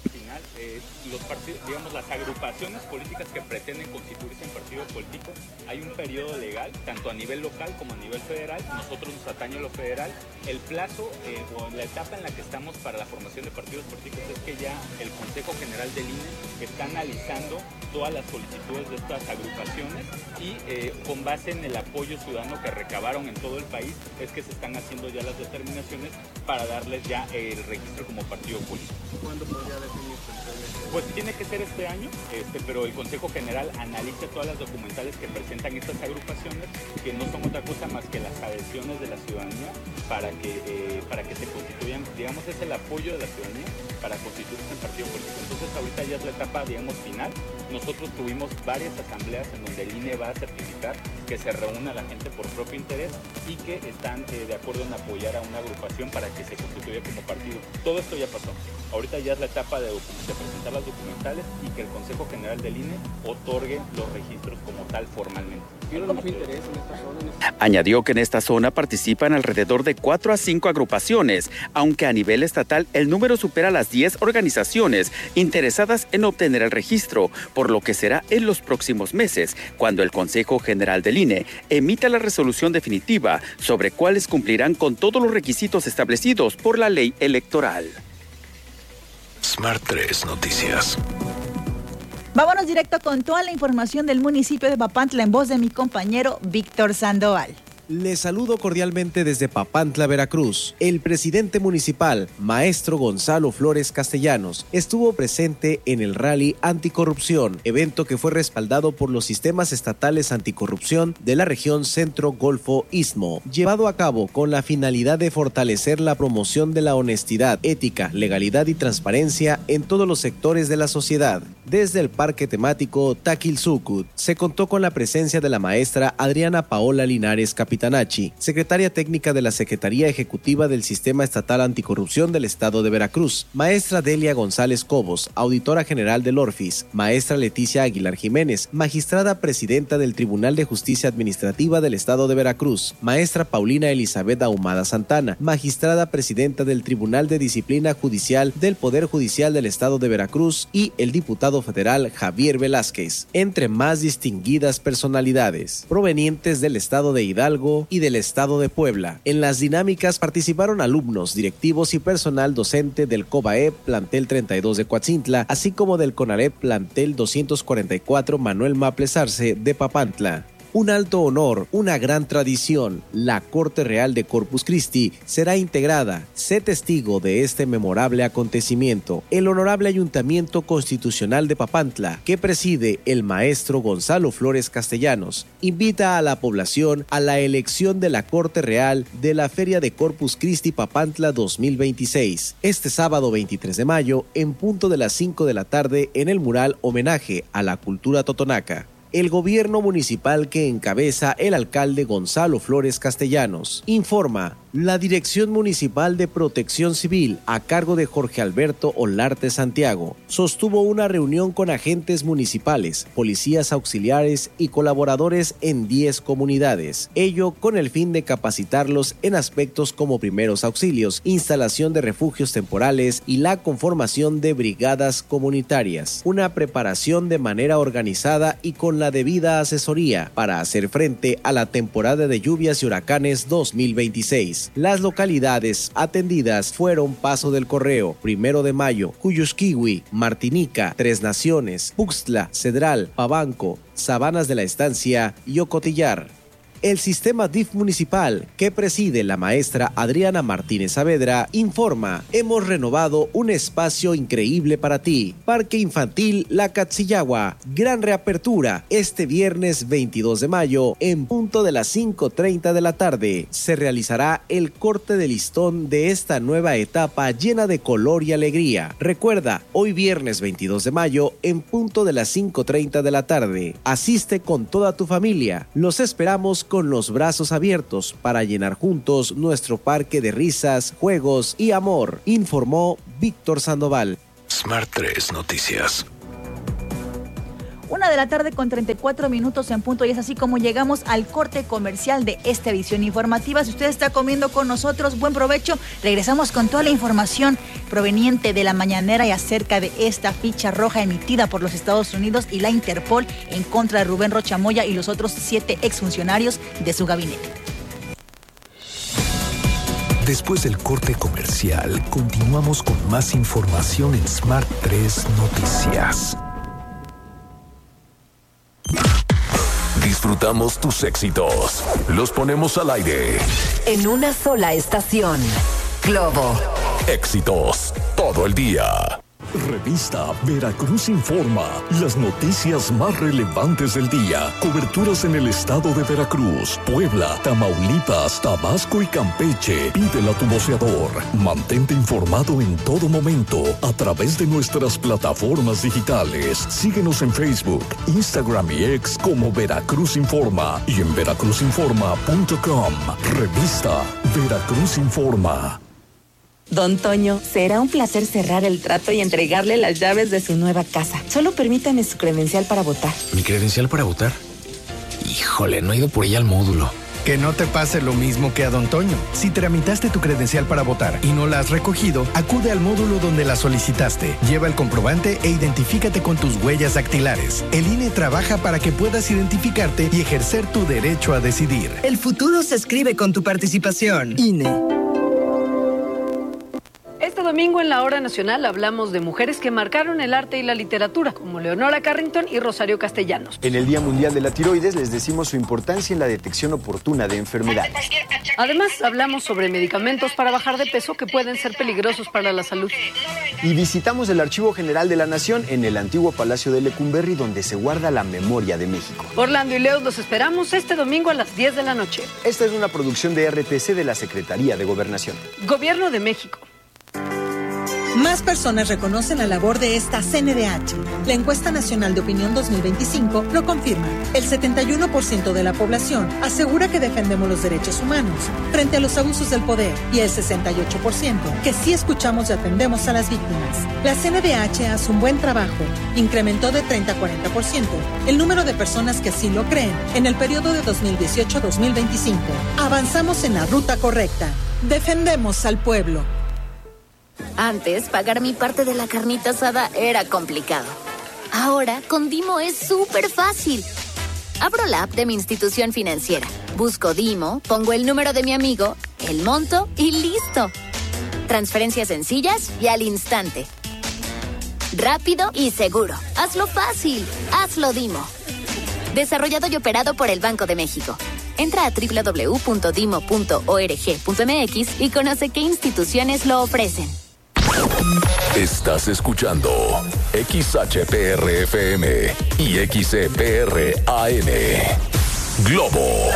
Los partidos, digamos, las agrupaciones políticas que pretenden constituirse en partido político, hay hay un periodo legal, tanto a nivel local como a nivel federal. Nosotros nos atañe lo federal. El plazo o la etapa en la que estamos para la formación de partidos políticos es que ya el Consejo General del INE está analizando todas las solicitudes de estas agrupaciones y con base en el apoyo ciudadano que recabaron en todo el país es que se están haciendo ya las determinaciones para darles ya el registro como partido político. ¿Cuándo podría definirse? Pues tiene que ser este año, pero el Consejo General analiza todas las documentales que presentan estas agrupaciones, que no son otra cosa más que las adhesiones de la ciudadanía para que se constituyan, digamos, es el apoyo de la ciudadanía para constituirse en partido político. Entonces ahorita ya es la etapa, digamos, final. Nosotros tuvimos varias asambleas en donde el INE va a certificar que se reúna la gente por propio interés y que están de acuerdo en apoyar a una agrupación para que se constituya como partido. Todo esto ya pasó. Ahorita ya es la etapa de presentar las documentales y que el Consejo General del INE otorgue los registros como tal formalmente. ¿Tiene mucho interés en esta zona? Añadió que en esta zona participan alrededor de 4 a 5 agrupaciones, aunque a nivel estatal el número supera las 10 organizaciones interesadas en obtener el registro, por lo que será en los próximos meses cuando el Consejo General del INE emita la resolución definitiva sobre cuáles cumplirán con todos los requisitos establecidos por la ley electoral. Smart 3 Noticias. Vámonos directo con toda la información del municipio de Papantla en voz de mi compañero Víctor Sandoval. Les saludo cordialmente desde Papantla, Veracruz. El presidente municipal, maestro Gonzalo Flores Castellanos, estuvo presente en el Rally Anticorrupción, evento que fue respaldado por los sistemas estatales anticorrupción de la región Centro-Golfo-Istmo, llevado a cabo con la finalidad de fortalecer la promoción de la honestidad, ética, legalidad y transparencia en todos los sectores de la sociedad. Desde el parque temático Taquilzucut se contó con la presencia de la maestra Adriana Paola Linares Capitanachi, secretaria técnica de la Secretaría Ejecutiva del Sistema Estatal Anticorrupción del Estado de Veracruz, maestra Delia González Cobos, auditora general del ORFIS, maestra Leticia Aguilar Jiménez, magistrada presidenta del Tribunal de Justicia Administrativa del Estado de Veracruz, maestra Paulina Elizabeth Ahumada Santana, magistrada presidenta del Tribunal de Disciplina Judicial del Poder Judicial del Estado de Veracruz y el diputado federal Javier Velázquez, entre más distinguidas personalidades provenientes del estado de Hidalgo y del estado de Puebla. En las dinámicas participaron alumnos, directivos y personal docente del COBAEP plantel 32 de Coatzintla, así como del CONALEP plantel 244 Manuel Maples Arce de Papantla. Un alto honor, una gran tradición. La Corte Real de Corpus Christi será integrada. Sé testigo de este memorable acontecimiento. El Honorable Ayuntamiento Constitucional de Papantla, que preside el maestro Gonzalo Flores Castellanos, invita a la población a la elección de la Corte Real de la Feria de Corpus Christi Papantla 2026. Este sábado 23 de mayo, en punto de las 5 de la tarde, en el mural Homenaje a la Cultura Totonaca. El gobierno municipal que encabeza el alcalde Gonzalo Flores Castellanos informa. La Dirección Municipal de Protección Civil, a cargo de Jorge Alberto Olarte Santiago, sostuvo una reunión con agentes municipales, policías auxiliares y colaboradores en 10 comunidades. Ello con el fin de capacitarlos en aspectos como primeros auxilios, instalación de refugios temporales y la conformación de brigadas comunitarias. Una preparación de manera organizada y con la debida asesoría para hacer frente a la temporada de lluvias y huracanes 2026. Las localidades atendidas fueron Paso del Correo, 1 de Mayo, Cuyusquiwi, Martinica, Tres Naciones, Puxtla, Cedral, Pabanco, Sabanas de la Estancia y Ocotillar. El sistema DIF municipal, que preside la maestra Adriana Martínez Saavedra, informa: hemos renovado un espacio increíble para ti. Parque Infantil La Catzillagua, gran reapertura, este viernes 22 de mayo, en punto de las 5:30 de la tarde. Se realizará el corte de listón de esta nueva etapa llena de color y alegría. Recuerda, hoy viernes 22 de mayo, en punto de las 5:30 de la tarde. Asiste con toda tu familia. Los esperamos con los brazos abiertos para llenar juntos nuestro parque de risas, juegos y amor, informó Víctor Sandoval. Smart 3 Noticias. 1:34 en punto, y es así como llegamos al corte comercial de esta edición informativa. Si usted está comiendo con nosotros, buen provecho. Regresamos con toda la información proveniente de la mañanera y acerca de esta ficha roja emitida por los Estados Unidos y la Interpol en contra de Rubén Rocha Moya y los otros 7 exfuncionarios de su gabinete. Después del corte comercial, continuamos con más información en Smart 3 Noticias. Disfrutamos tus éxitos. Los ponemos al aire. En una sola estación. Globo. Éxitos todo el día. Revista Veracruz Informa. Las noticias más relevantes del día. Coberturas en el estado de Veracruz, Puebla, Tamaulipas, Tabasco y Campeche. Pídela a tu voceador. Mantente informado en todo momento a través de nuestras plataformas digitales. Síguenos en Facebook, Instagram y X como Veracruz Informa y en veracruzinforma.com. Revista Veracruz Informa. Don Toño, será un placer cerrar el trato y entregarle las llaves de su nueva casa. Solo permítame su credencial para votar. ¿Mi credencial para votar? Híjole, no he ido por ella al módulo. Que no te pase lo mismo que a Don Toño. Si tramitaste tu credencial para votar y no la has recogido, acude al módulo donde la solicitaste. Lleva el comprobante e identifícate con tus huellas dactilares. El INE trabaja para que puedas identificarte y ejercer tu derecho a decidir. El futuro se escribe con tu participación. INE. Este domingo en la Hora Nacional hablamos de mujeres que marcaron el arte y la literatura, como Leonora Carrington y Rosario Castellanos. En el Día Mundial de la Tiroides les decimos su importancia en la detección oportuna de enfermedades. Además, hablamos sobre medicamentos para bajar de peso que pueden ser peligrosos para la salud. Y visitamos el Archivo General de la Nación en el antiguo Palacio de Lecumberri, donde se guarda la memoria de México. Orlando y Leo los esperamos este domingo a las 10 de la noche. Esta es una producción de RTC de la Secretaría de Gobernación. Gobierno de México. Más personas reconocen la labor de esta CNDH. La encuesta nacional de opinión 2025 lo confirma. El 71% de la población asegura que defendemos los derechos humanos frente a los abusos del poder y el 68% que sí escuchamos y atendemos a las víctimas. La CNDH hace un buen trabajo. Incrementó de 30 a 40% el número de personas que así lo creen en el periodo de 2018-2025. Avanzamos en la ruta correcta. Defendemos al pueblo. Antes, pagar mi parte de la carnita asada era complicado. Ahora, con Dimo es súper fácil. Abro la app de mi institución financiera, busco Dimo, pongo el número de mi amigo, el monto y listo. Transferencias sencillas y al instante. Rápido y seguro. Hazlo fácil. Hazlo Dimo. Desarrollado y operado por el Banco de México. Entra a www.dimo.org.mx y conoce qué instituciones lo ofrecen. Estás escuchando XHPR-FM y XCPR-AM. Globo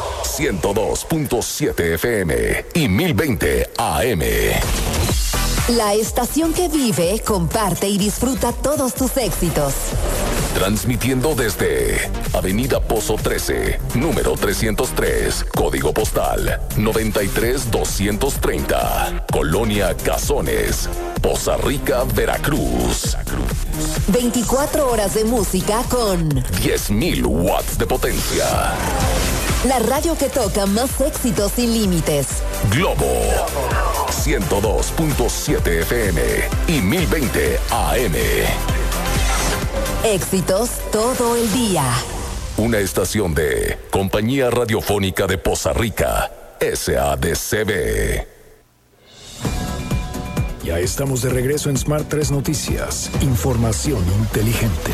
102.7 FM y 1020 AM. La estación que vive, comparte y disfruta todos tus éxitos. Transmitiendo desde Avenida Pozo 13, número 303, código postal 93230, Colonia Cazones, Poza Rica, Veracruz. 24 horas de música con 10,000 watts de potencia. La radio que toca más éxitos sin límites. Globo 102.7 FM y 1020 AM. Éxitos todo el día. Una estación de Compañía Radiofónica de Poza Rica, SADCB. Ya estamos de regreso en Smart 3 Noticias. Información inteligente.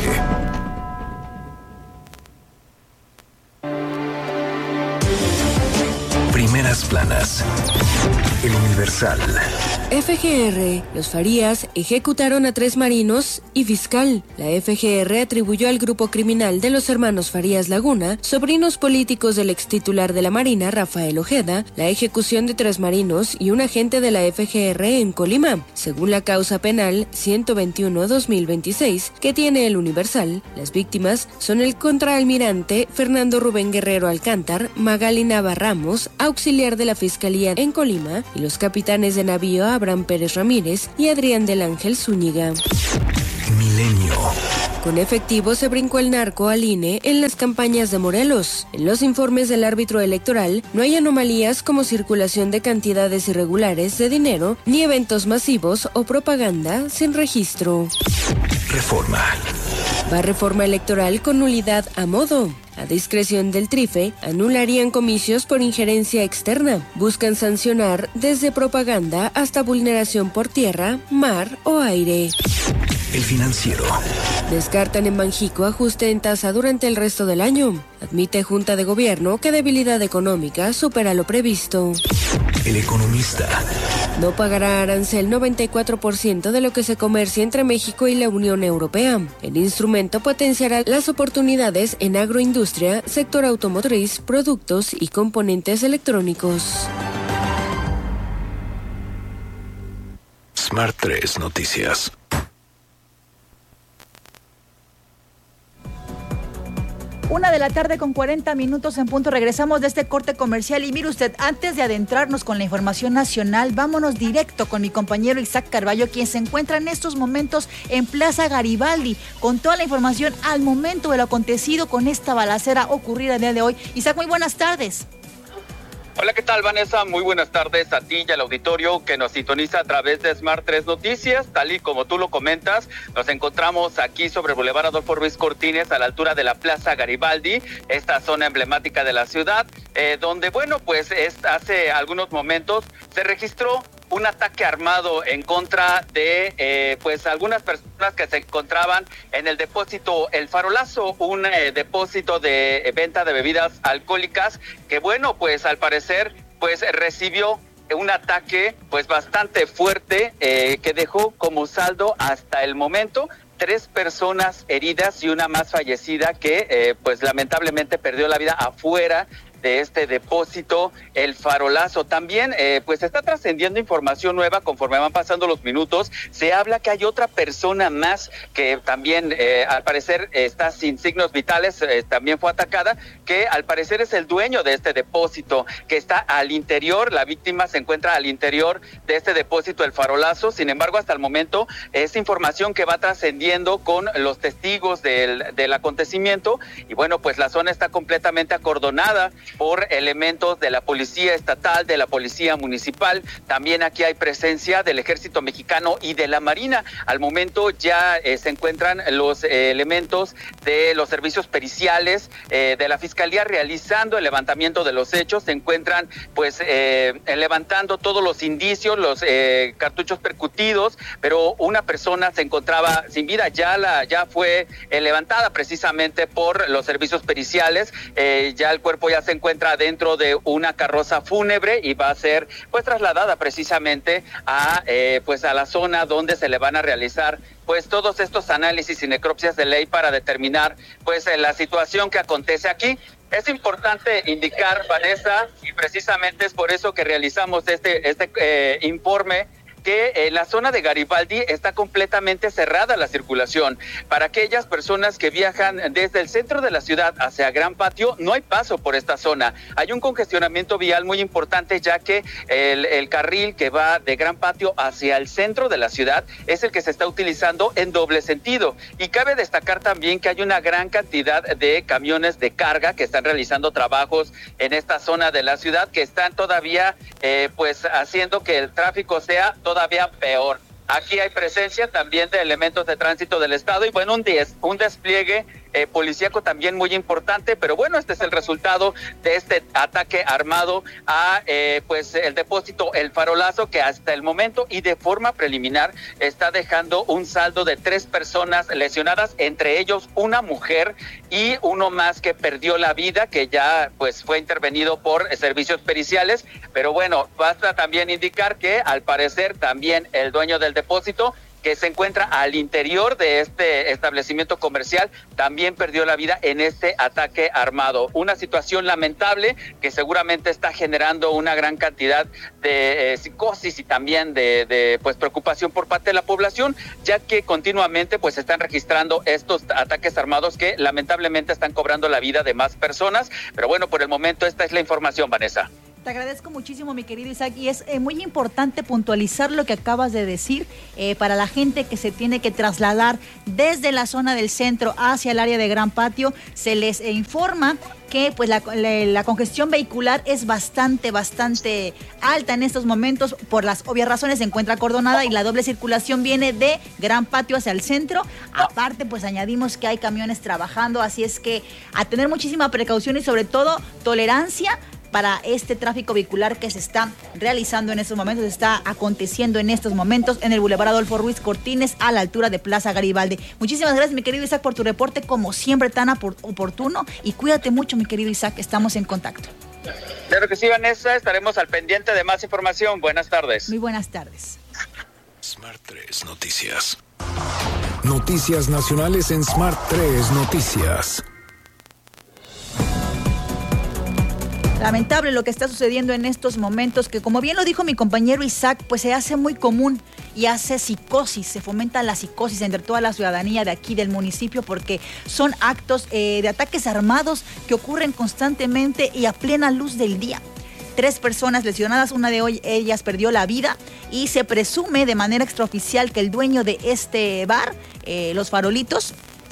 Primeras planas. El Universal. FGR, los Farías ejecutaron a 3 marinos y fiscal. La FGR atribuyó al grupo criminal de los hermanos Farías Laguna, sobrinos políticos del extitular de la Marina, Rafael Ojeda, la ejecución de 3 marinos y un agente de la FGR en Colima. Según la causa penal 121-2026 que tiene el Universal, las víctimas son el contraalmirante Fernando Rubén Guerrero Alcántar, Magali Nava Ramos, auxiliar de la Fiscalía en Colima, y los capitanes de navío Abraham Pérez Ramírez y Adrián del Ángel Zúñiga. Milenio. Con efectivo se brincó el narco al INE en las campañas de Morelos. En los informes del árbitro electoral no hay anomalías como circulación de cantidades irregulares de dinero, ni eventos masivos o propaganda sin registro. Reforma. Va reforma electoral con nulidad a modo. A discreción del TRIFE, anularían comicios por injerencia externa. Buscan sancionar desde propaganda hasta vulneración por tierra, mar o aire. El Financiero. Descartan en Banjico ajuste en tasa durante el resto del año. Admite Junta de Gobierno que debilidad económica supera lo previsto. El Economista. No pagará arancel 94% de lo que se comercia entre México y la Unión Europea. El instrumento potenciará las oportunidades en agroindustria, sector automotriz, productos y componentes electrónicos. Smart 3 Noticias. Una de la tarde con 40 minutos en punto. Regresamos de este corte comercial y mire usted, antes de adentrarnos con la información nacional, vámonos directo con mi compañero Isaac Carballo, quien se encuentra en estos momentos en Plaza Garibaldi, con toda la información al momento de lo acontecido con esta balacera ocurrida el día de hoy. Isaac, muy buenas tardes. Hola, ¿qué tal, Vanessa? Muy buenas tardes a ti y al auditorio que nos sintoniza a través de Smart 3 Noticias. Tal y como tú lo comentas, nos encontramos aquí sobre Boulevard Adolfo Ruiz Cortines, a la altura de la Plaza Garibaldi, esta zona emblemática de la ciudad, donde, bueno, pues hace algunos momentos se registró un ataque armado en contra de pues algunas personas que se encontraban en el depósito El Farolazo, un depósito de venta de bebidas alcohólicas que, bueno, pues al parecer pues recibió un ataque pues bastante fuerte que dejó como saldo hasta el momento 3 personas heridas y una más fallecida que pues lamentablemente perdió la vida afuera de este depósito El Farolazo. También pues está trascendiendo información nueva conforme van pasando los minutos. Se habla que hay otra persona más que también al parecer está sin signos vitales, también fue atacada, que al parecer es el dueño de este depósito, que está al interior. La víctima se encuentra al interior de este depósito El Farolazo. Sin embargo, hasta el momento es información que va trascendiendo con los testigos del acontecimiento, y bueno, pues la zona está completamente acordonada por elementos de la policía estatal, de la policía municipal. También aquí hay presencia del Ejército Mexicano y de la Marina. Al momento ya se encuentran los elementos de los servicios periciales de la Fiscalía realizando el levantamiento de los hechos. Se encuentran pues levantando todos los indicios, los cartuchos percutidos, pero una persona se encontraba sin vida. Ya fue levantada precisamente por los servicios periciales. Ya el cuerpo ya se encuentra dentro de una carroza fúnebre y va a ser pues trasladada precisamente a pues a la zona donde se le van a realizar pues todos estos análisis y necropsias de ley para determinar pues la situación que acontece aquí. Es importante indicar, Vanessa, y precisamente es por eso que realizamos este informe, que en la zona de Garibaldi está completamente cerrada la circulación. Para aquellas personas que viajan desde el centro de la ciudad hacia Gran Patio, no hay paso por esta zona. Hay un congestionamiento vial muy importante, ya que el carril que va de Gran Patio hacia el centro de la ciudad es el que se está utilizando en doble sentido. Y cabe destacar también que hay una gran cantidad de camiones de carga que están realizando trabajos en esta zona de la ciudad, que están todavía pues haciendo que el tráfico sea todavía peor. Aquí hay presencia también de elementos de tránsito del estado y bueno, un despliegue policíaco también muy importante, pero bueno, este es el resultado de este ataque armado a pues el depósito El Farolazo, que hasta el momento y de forma preliminar está dejando un saldo de 3 personas lesionadas, entre ellos una mujer y uno más que perdió la vida, que ya pues fue intervenido por servicios periciales. Pero bueno, basta también indicar que al parecer también el dueño del depósito, que se encuentra al interior de este establecimiento comercial, también perdió la vida en este ataque armado. Una situación lamentable que seguramente está generando una gran cantidad de psicosis y también de pues preocupación por parte de la población, ya que continuamente pues están registrando estos ataques armados que lamentablemente están cobrando la vida de más personas. Pero bueno, por el momento esta es la información, Vanessa. Te agradezco muchísimo, mi querido Isaac, y es muy importante puntualizar lo que acabas de decir para la gente que se tiene que trasladar desde la zona del centro hacia el área de Gran Patio. Se les informa que pues la congestión vehicular es bastante alta en estos momentos. Por las obvias razones se encuentra acordonada y la doble circulación viene de Gran Patio hacia el centro. Aparte, pues añadimos que hay camiones trabajando, así es que a tener muchísima precaución y sobre todo tolerancia para este tráfico vehicular que se está realizando en estos momentos, está aconteciendo en estos momentos en el Boulevard Adolfo Ruiz Cortines a la altura de Plaza Garibaldi. Muchísimas gracias, mi querido Isaac, por tu reporte, como siempre tan oportuno, y cuídate mucho, mi querido Isaac, estamos en contacto. Claro que sí, Vanessa, estaremos al pendiente de más información. Buenas tardes. Muy buenas tardes. Smart 3 Noticias. Noticias nacionales en Smart 3 Noticias. Lamentable lo que está sucediendo en estos momentos, que como bien lo dijo mi compañero Isaac, pues se hace muy común y hace psicosis, se fomenta la psicosis entre toda la ciudadanía de aquí del municipio, porque son actos de ataques armados que ocurren constantemente y a plena luz del día. 3 personas lesionadas, una de ellas perdió la vida y se presume de manera extraoficial que el dueño de este bar, Los Farolitos,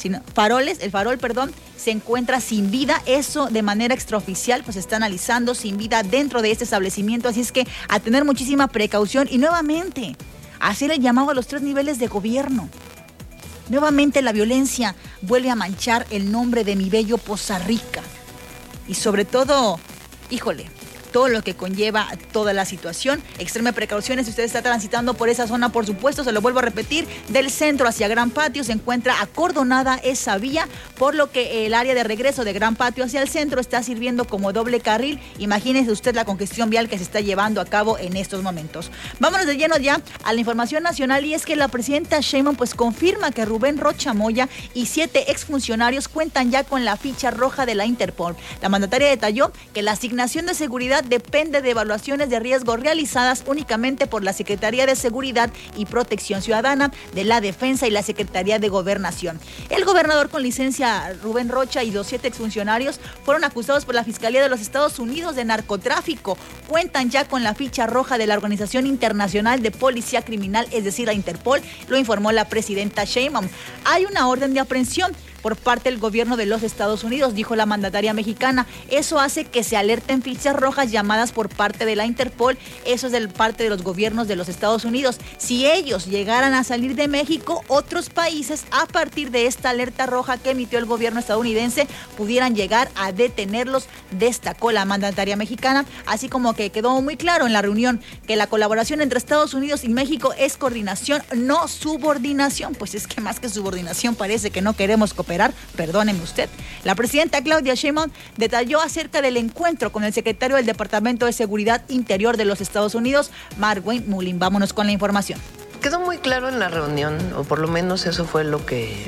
el farol, se encuentra sin vida. Eso de manera extraoficial pues se está analizando, sin vida dentro de este establecimiento, así es que a tener muchísima precaución y nuevamente hacer el llamado a los 3 niveles de gobierno. Nuevamente la violencia vuelve a manchar el nombre de mi bello Poza Rica y sobre todo, híjole, todo lo que conlleva toda la situación. Extreme precauciones si usted está transitando por esa zona, por supuesto, se lo vuelvo a repetir, del centro hacia Gran Patio se encuentra acordonada esa vía, por lo que el área de regreso de Gran Patio hacia el centro está sirviendo como doble carril. Imagínese usted la congestión vial que se está llevando a cabo en estos momentos. Vámonos de lleno ya a la información nacional, y es que la presidenta Sheinbaum pues confirma que Rubén Rocha Moya y 7 exfuncionarios cuentan ya con la ficha roja de la Interpol. La mandataria detalló que la asignación de seguridad depende de evaluaciones de riesgo realizadas únicamente por la Secretaría de Seguridad y Protección Ciudadana, de la Defensa y la Secretaría de Gobernación. El gobernador con licencia Rubén Rocha y los 7 exfuncionarios fueron acusados por la Fiscalía de los Estados Unidos de narcotráfico. Cuentan ya con la ficha roja de la Organización Internacional de Policía Criminal, es decir, la Interpol, lo informó la presidenta Sheinbaum. Hay una orden de aprehensión por parte del gobierno de los Estados Unidos, dijo la mandataria mexicana. Eso hace que se alerten fichas rojas llamadas por parte de la Interpol. Eso es de parte de los gobiernos de los Estados Unidos. Si ellos llegaran a salir de México, otros países, a partir de esta alerta roja que emitió el gobierno estadounidense, pudieran llegar a detenerlos, destacó la mandataria mexicana. Así como que quedó muy claro en la reunión que la colaboración entre Estados Unidos y México es coordinación, no subordinación. Pues es que más que subordinación parece que no queremos cooperar. Perdóneme usted. La presidenta Claudia Sheinbaum detalló acerca del encuentro con el secretario del Departamento de Seguridad Interior de los Estados Unidos, Mark Wayne Mullin. Vámonos con la información. Quedó muy claro en la reunión, o por lo menos eso fue lo que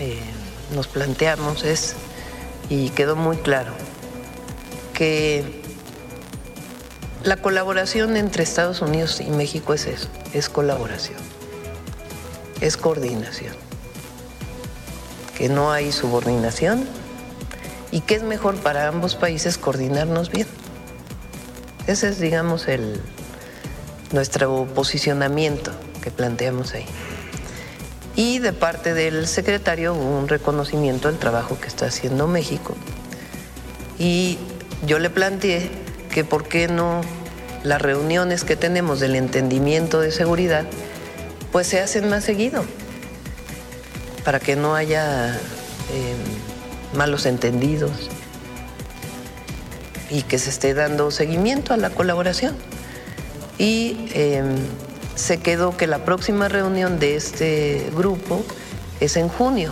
nos planteamos, y quedó muy claro que la colaboración entre Estados Unidos y México es eso, es colaboración, es coordinación. Que no hay subordinación y que es mejor para ambos países coordinarnos bien. Ese es, digamos, nuestro posicionamiento que planteamos ahí. Y de parte del secretario hubo un reconocimiento del trabajo que está haciendo México. Y yo le planteé que por qué no las reuniones que tenemos del entendimiento de seguridad pues se hacen más seguido, para que no haya malos entendidos y que se esté dando seguimiento a la colaboración. Y se quedó que la próxima reunión de este grupo es en junio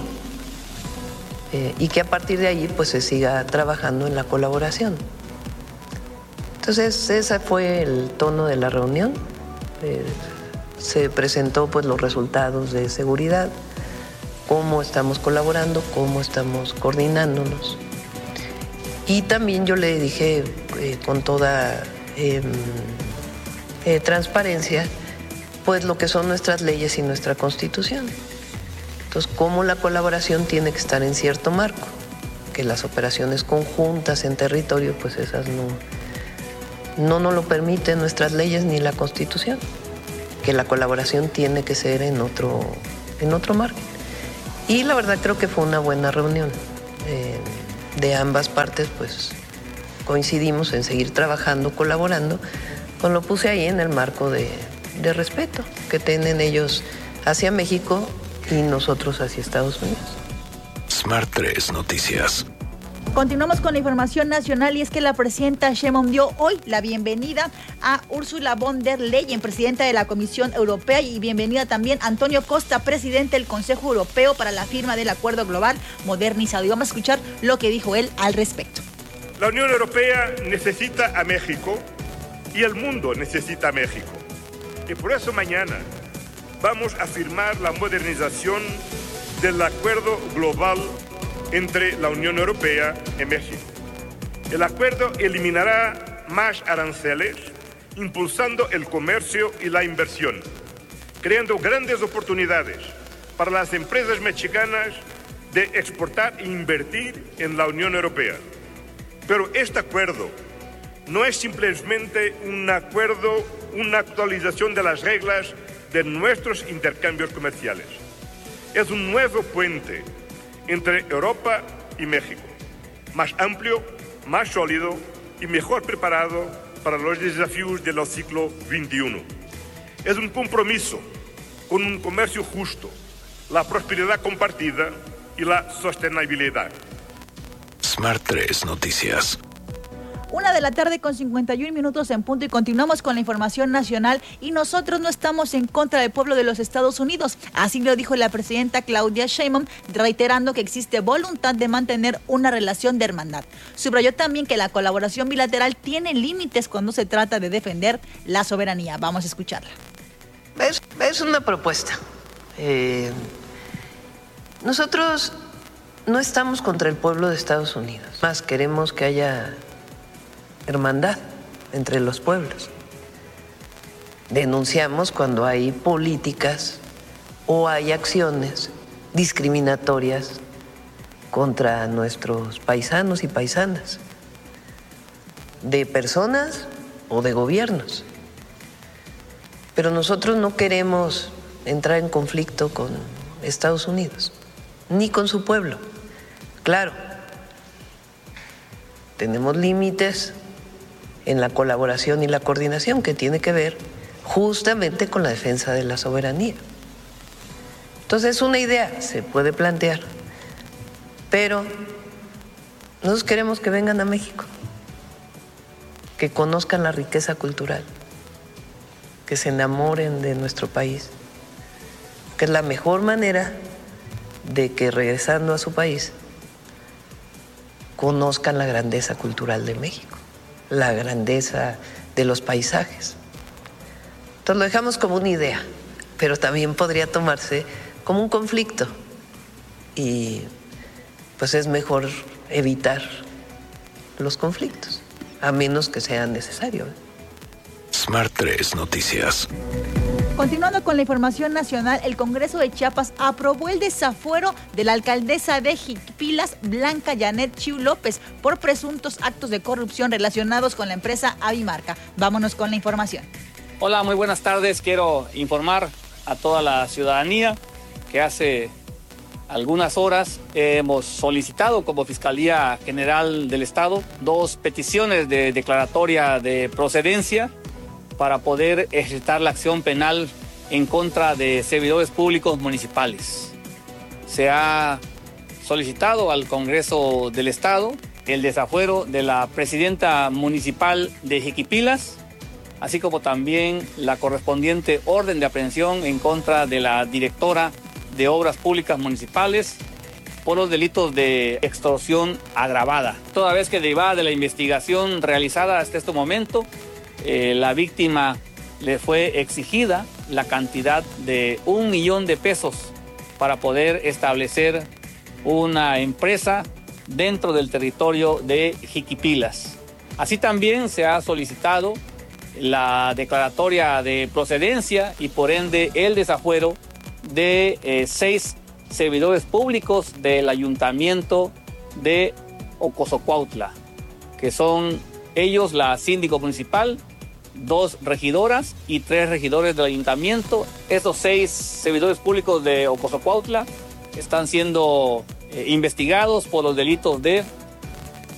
y que a partir de ahí pues se siga trabajando en la colaboración. Entonces ese fue el tono de la reunión. Se presentó pues los resultados de seguridad, cómo estamos colaborando, cómo estamos coordinándonos. Y también yo le dije con toda transparencia, pues lo que son nuestras leyes y nuestra Constitución. Entonces, cómo la colaboración tiene que estar en cierto marco, que las operaciones conjuntas en territorio, pues esas no nos lo permiten nuestras leyes ni la Constitución, que la colaboración tiene que ser en otro margen. Y la verdad creo que fue una buena reunión. De ambas partes pues coincidimos en seguir trabajando, colaborando, lo puse ahí en el marco de respeto que tienen ellos hacia México y nosotros hacia Estados Unidos. Smart 3 Noticias. Continuamos con la información nacional y es que la presidenta Sheinbaum dio hoy la bienvenida a Ursula von der Leyen, presidenta de la Comisión Europea, y bienvenida también a Antonio Costa, presidente del Consejo Europeo, para la firma del Acuerdo Global Modernizado. Y vamos a escuchar lo que dijo él al respecto. La Unión Europea necesita a México y el mundo necesita a México. Y por eso mañana vamos a firmar la modernización del Acuerdo Global entre la Unión Europea y México. El acuerdo eliminará más aranceles, impulsando el comercio y la inversión, creando grandes oportunidades para las empresas mexicanas de exportar e invertir en la Unión Europea. Pero este acuerdo no es simplemente un acuerdo, una actualización de las reglas de nuestros intercambios comerciales. Es un nuevo puente entre Europa y México, más amplio, más sólido y mejor preparado para los desafíos del siglo XXI. Es un compromiso con un comercio justo, la prosperidad compartida y la sostenibilidad. Smart 3 Noticias. 1:51 p.m. en punto y continuamos con la información nacional. Y nosotros no estamos en contra del pueblo de los Estados Unidos. Así lo dijo la presidenta Claudia Sheinbaum, reiterando que existe voluntad de mantener una relación de hermandad. Subrayó también que la colaboración bilateral tiene límites cuando se trata de defender la soberanía. Vamos a escucharla. Es una propuesta. Nosotros no estamos contra el pueblo de Estados Unidos. Más queremos que haya hermandad entre los pueblos. Denunciamos cuando hay políticas o hay acciones discriminatorias contra nuestros paisanos y paisanas, de personas o de gobiernos. Pero nosotros no queremos entrar en conflicto con Estados Unidos, ni con su pueblo. Claro, tenemos límites en la colaboración y la coordinación que tiene que ver justamente con la defensa de la soberanía. Entonces, una idea se puede plantear, pero nosotros queremos que vengan a México, que conozcan la riqueza cultural, que se enamoren de nuestro país, que es la mejor manera de que regresando a su país conozcan la grandeza cultural de México, la grandeza de los paisajes. Entonces lo dejamos como una idea, pero también podría tomarse como un conflicto y pues es mejor evitar los conflictos, a menos que sea necesario. Smart 3 Noticias. Continuando con la información nacional, el Congreso de Chiapas aprobó el desafuero de la alcaldesa de Jiquipilas, Blanca Janet Chiu López, por presuntos actos de corrupción relacionados con la empresa Avimarca. Vámonos con la información. Hola, muy buenas tardes. Quiero informar a toda la ciudadanía que hace algunas horas hemos solicitado como Fiscalía General del Estado 2 peticiones de declaratoria de procedencia para poder ejercitar la acción penal en contra de servidores públicos municipales. Se ha solicitado al Congreso del Estado el desafuero de la presidenta municipal de Jiquipilas, así como también la correspondiente orden de aprehensión en contra de la directora de Obras Públicas Municipales por los delitos de extorsión agravada. Toda vez que derivada de la investigación realizada hasta este momento, la víctima le fue exigida la cantidad de 1 millón de pesos para poder establecer una empresa dentro del territorio de Jiquipilas. Así también se ha solicitado la declaratoria de procedencia y por ende el desafuero de 6 servidores públicos del ayuntamiento de Ocosocuautla, que son Ellos, la síndico municipal, 2 regidoras y 3 regidores del ayuntamiento. Estos 6 servidores públicos de Ocosocuautla están siendo investigados por los delitos de